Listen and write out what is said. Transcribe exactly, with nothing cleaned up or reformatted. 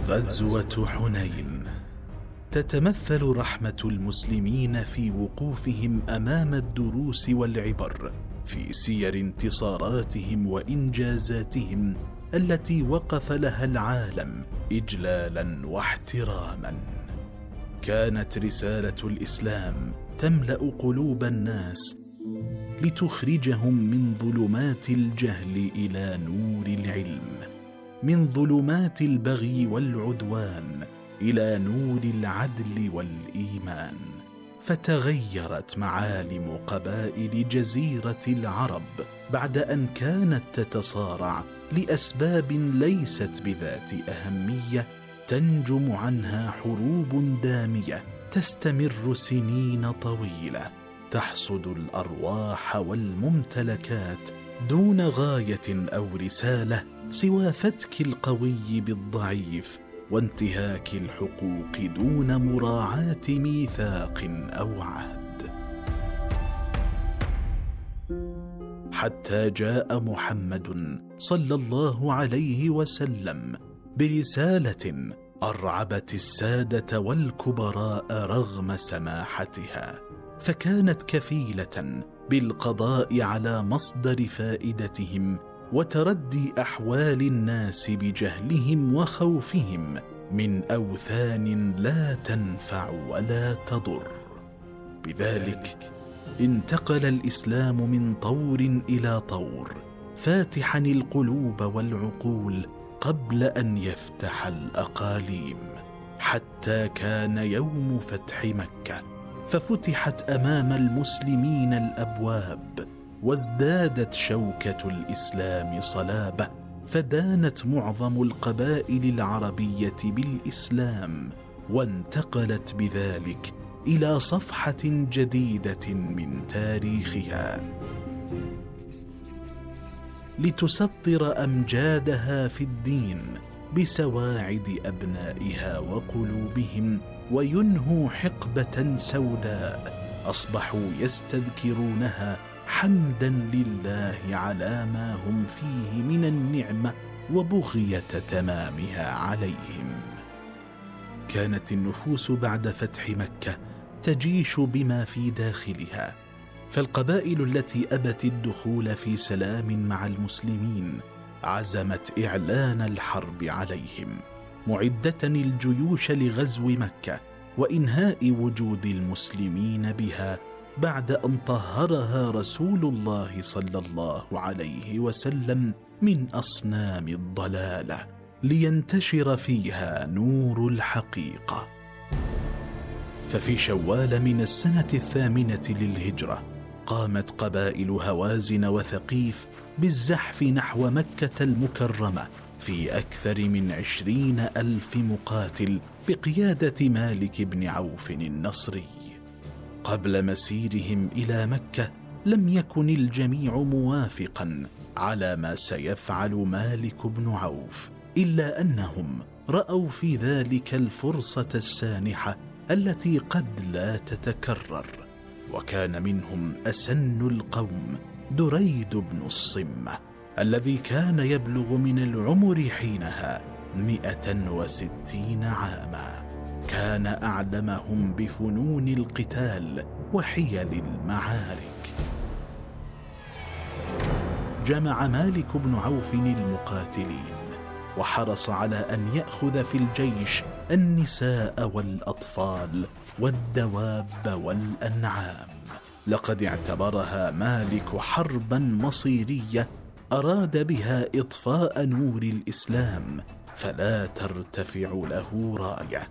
غزوة حنين تتمثل رحمة المسلمين في وقوفهم أمام الدروس والعبر في سير انتصاراتهم وإنجازاتهم التي وقف لها العالم إجلالا واحتراما. كانت رسالة الإسلام تملأ قلوب الناس لتخرجهم من ظلمات الجهل إلى نور العلم، من ظلمات البغي والعدوان إلى نور العدل والإيمان. فتغيرت معالم قبائل جزيرة العرب بعد أن كانت تتصارع لأسباب ليست بذات أهمية، تنجم عنها حروب دامية تستمر سنين طويلة، تحصد الأرواح والممتلكات دون غاية أو رسالة سوى فتك القوي بالضعيف وانتهاك الحقوق دون مراعاة ميثاق أو عهد. حتى جاء محمد صلى الله عليه وسلم برسالة أرعبت السادة والكبراء رغم سماحتها، فكانت كفيلة بالقضاء على مصدر فائدتهم وتردي أحوال الناس بجهلهم وخوفهم من أوثان لا تنفع ولا تضر. بذلك انتقل الإسلام من طور إلى طور، فاتحا القلوب والعقول قبل أن يفتح الأقاليم، حتى كان يوم فتح مكة ففتحت أمام المسلمين الأبواب، وازدادت شوكة الإسلام صلابة، فدانت معظم القبائل العربية بالإسلام، وانتقلت بذلك إلى صفحة جديدة من تاريخها لتسطر أمجادها في الدين بسواعد أبنائها وقلوبهم، وينهوا حقبة سوداء أصبحوا يستذكرونها حمدا لله على ما هم فيه من النعمة وبغية تمامها عليهم. كانت النفوس بعد فتح مكة تجيش بما في داخلها، فالقبائل التي أبت الدخول في سلام مع المسلمين عزمت إعلان الحرب عليهم، معدة الجيوش لغزو مكة وإنهاء وجود المسلمين بها بعد أن طهرها رسول الله صلى الله عليه وسلم من أصنام الضلالة، لينتشر فيها نور الحقيقة. ففي شوال من السنة الثامنة للهجرة قامت قبائل هوازن وثقيف بالزحف نحو مكة المكرمة في أكثر من عشرين ألف مقاتل بقيادة مالك بن عوف النصري. قبل مسيرهم إلى مكة لم يكن الجميع موافقا على ما سيفعل مالك بن عوف، إلا أنهم رأوا في ذلك الفرصة السانحة التي قد لا تتكرر. وكان منهم أسن القوم دريد بن الصمة الذي كان يبلغ من العمر حينها مئة وستين عاما، كان أعلمهم بفنون القتال وحيل المعارك. جمع مالك بن عوف المقاتلين وحرص على أن يأخذ في الجيش النساء والأطفال والدواب والأنعام. لقد اعتبرها مالك حربا مصيرية أراد بها إطفاء نور الإسلام، فلا ترتفع له راية.